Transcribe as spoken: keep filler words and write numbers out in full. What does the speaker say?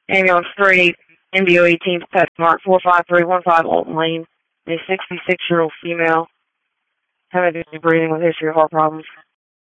Ambulance three, M D O eighteen, pet mark four five three one five Alton Lane, a sixty-six-year-old female, having difficulty breathing with history of heart problems.